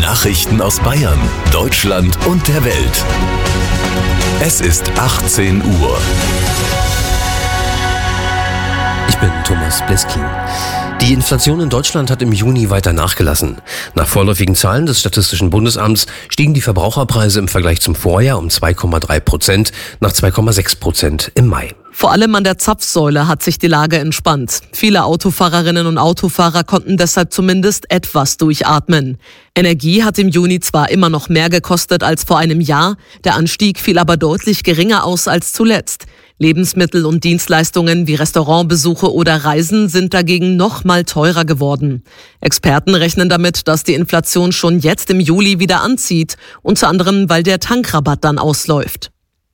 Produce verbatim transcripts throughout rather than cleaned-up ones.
Nachrichten aus Bayern, Deutschland und der Welt. Es ist achtzehn Uhr. Ich bin Thomas Bleskin. Die Inflation in Deutschland hat im Juni weiter nachgelassen. Nach vorläufigen Zahlen des Statistischen Bundesamts stiegen die Verbraucherpreise im Vergleich zum Vorjahr um zwei Komma drei Prozent nach zwei Komma sechs Prozent im Mai. Vor allem an der Zapfsäule hat sich die Lage entspannt. Viele Autofahrerinnen und Autofahrer konnten deshalb zumindest etwas durchatmen. Energie hat im Juni zwar immer noch mehr gekostet als vor einem Jahr, der Anstieg fiel aber deutlich geringer aus als zuletzt. Lebensmittel und Dienstleistungen wie Restaurantbesuche oder Reisen sind dagegen noch mal teurer geworden. Experten rechnen damit, dass die Inflation schon jetzt im Juli wieder anzieht, unter anderem weil der Tankrabatt dann ausläuft.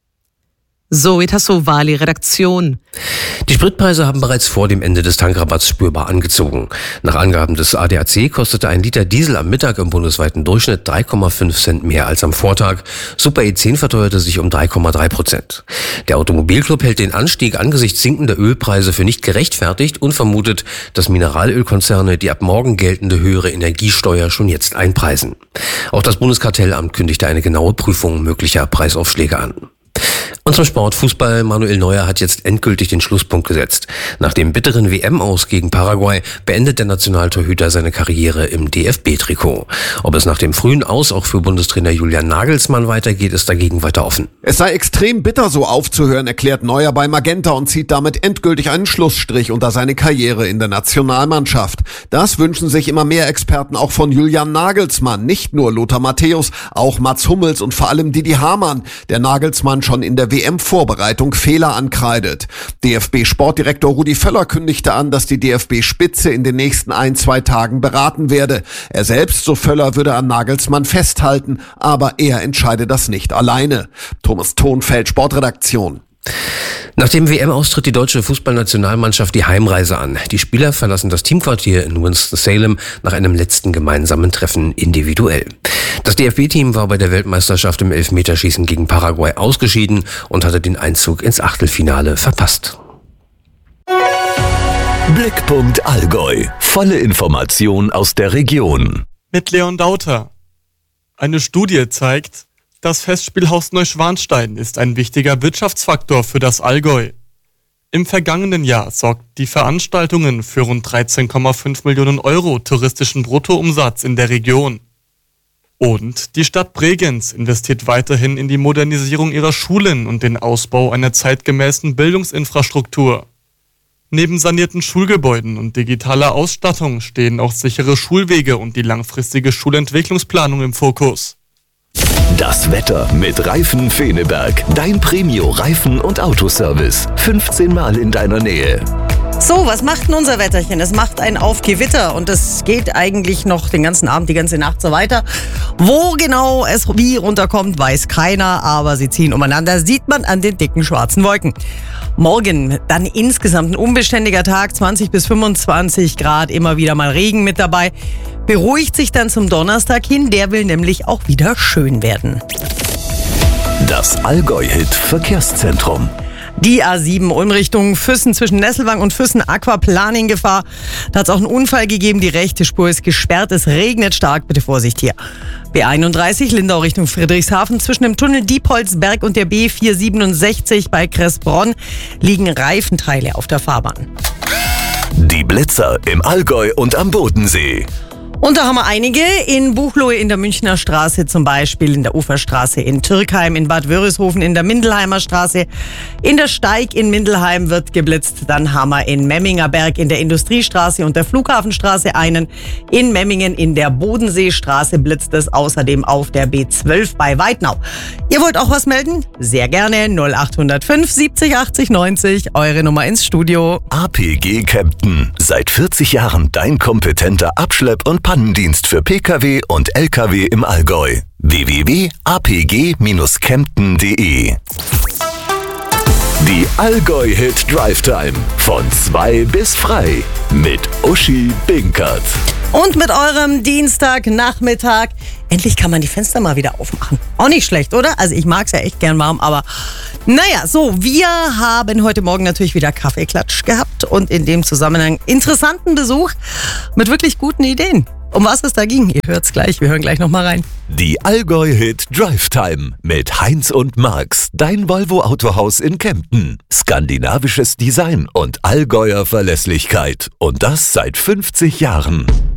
Zoe Tassovali, Redaktion. Die Spritpreise haben bereits vor dem Ende des Tankrabatts spürbar angezogen. Nach Angaben des A D A C kostete ein Liter Diesel am Mittag im bundesweiten Durchschnitt drei Komma fünf Cent mehr als am Vortag. Super E zehn verteuerte sich um drei Komma drei Prozent. Der Automobilclub hält den Anstieg angesichts sinkender Ölpreise für nicht gerechtfertigt und vermutet, dass Mineralölkonzerne die ab morgen geltende höhere Energiesteuer schon jetzt einpreisen. Auch das Bundeskartellamt kündigte eine genaue Prüfung möglicher Preisaufschläge an. Und zum Sport. Fußball. Manuel Neuer hat jetzt endgültig den Schlusspunkt gesetzt. Nach dem bitteren W M-Aus gegen Paraguay beendet der Nationaltorhüter seine Karriere im D F B-Trikot. Ob es nach dem frühen Aus auch für Bundestrainer Julian Nagelsmann weitergeht, ist dagegen weiter offen. Es sei extrem bitter, so aufzuhören, erklärt Neuer bei Magenta und zieht damit endgültig einen Schlussstrich unter seine Karriere in der Nationalmannschaft. Das wünschen sich immer mehr Experten auch von Julian Nagelsmann. Nicht nur Lothar Matthäus, auch Mats Hummels und vor allem Didi Hamann, der Nagelsmann schon in der W M-Vorbereitung Fehler ankreidet. D F B-Sportdirektor Rudi Völler kündigte an, dass die D F B-Spitze in den nächsten ein, zwei Tagen beraten werde. Er selbst, so Völler, würde an Nagelsmann festhalten, aber er entscheide das nicht alleine. Thomas Thonfeld, Sportredaktion. Nach dem W M-Aus tritt die deutsche Fußballnationalmannschaft die Heimreise an. Die Spieler verlassen das Teamquartier in Winston-Salem nach einem letzten gemeinsamen Treffen individuell. Das D F B-Team war bei der Weltmeisterschaft im Elfmeterschießen gegen Paraguay ausgeschieden und hatte den Einzug ins Achtelfinale verpasst. Blickpunkt Allgäu. Volle Information aus der Region. Mit Leon Dauter. Eine Studie zeigt, das Festspielhaus Neuschwanstein ist ein wichtiger Wirtschaftsfaktor für das Allgäu. Im vergangenen Jahr sorgten die Veranstaltungen für rund dreizehn Komma fünf Millionen Euro touristischen Bruttoumsatz in der Region. Und die Stadt Bregenz investiert weiterhin in die Modernisierung ihrer Schulen und den Ausbau einer zeitgemäßen Bildungsinfrastruktur. Neben sanierten Schulgebäuden und digitaler Ausstattung stehen auch sichere Schulwege und die langfristige Schulentwicklungsplanung im Fokus. Das Wetter mit Reifen Feneberg. Dein Premio-Reifen- und Autoservice. fünfzehn Mal in deiner Nähe. So, was macht denn unser Wetterchen? Es macht ein Aufgewitter und es geht eigentlich noch den ganzen Abend, die ganze Nacht so weiter. Wo genau es wie runterkommt, weiß keiner, aber sie ziehen umeinander, sieht man an den dicken schwarzen Wolken. Morgen dann insgesamt ein unbeständiger Tag, zwanzig bis fünfundzwanzig Grad, immer wieder mal Regen mit dabei. Beruhigt sich dann zum Donnerstag hin, der will nämlich auch wieder schön werden. Das Allgäu-Hit-Verkehrszentrum. Die A sieben Ulm Richtung Füssen zwischen Nesselwang und Füssen Aquaplaning Gefahr. Da hat es auch einen Unfall gegeben. Die rechte Spur ist gesperrt. Es regnet stark. Bitte Vorsicht hier. B einunddreißig Lindau Richtung Friedrichshafen. Zwischen dem Tunnel Diepholzberg und der B vierhundertsiebenundsechzig bei Kressbronn liegen Reifenteile auf der Fahrbahn. Die Blitzer im Allgäu und am Bodensee. Und da haben wir einige in Buchloe in der Münchner Straße, zum Beispiel in der Uferstraße in Türkheim, in Bad Wörishofen in der Mindelheimer Straße, in der Steig in Mindelheim wird geblitzt, dann haben wir in Memmingerberg in der Industriestraße und der Flughafenstraße einen, in Memmingen in der Bodenseestraße blitzt es außerdem auf der B zwölf bei Weidnau. Ihr wollt auch was melden? Sehr gerne null acht null fünf siebzig achtzig neunzig, eure Nummer ins Studio. A P G Kempten. Seit vierzig Jahren dein kompetenter Abschlepp- und Pannendienst für Pkw und Lkw im Allgäu. w w w punkt a p g dash kempten punkt d e. Die Allgäu-Hit Drive Time. Von zwei bis frei. Mit Uschi Binkert. Und mit eurem Dienstagnachmittag. Endlich kann man die Fenster mal wieder aufmachen. Auch nicht schlecht, oder? Also ich mag es ja echt gern warm, aber naja, so, wir haben heute Morgen natürlich wieder Kaffeeklatsch gehabt und in dem Zusammenhang interessanten Besuch mit wirklich guten Ideen. Um was es da ging, ihr hört's gleich. Wir hören gleich nochmal rein. Die Allgäu-Hit Drive Time mit Heinz und Marx, dein Volvo-Autohaus in Kempten. Skandinavisches Design und Allgäuer Verlässlichkeit. Und das seit fünfzig Jahren.